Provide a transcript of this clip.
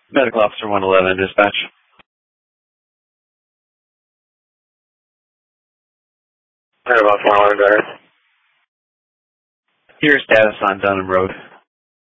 Medical Officer 111, dispatch. Medical Officer 111, Your status on Dunham Road.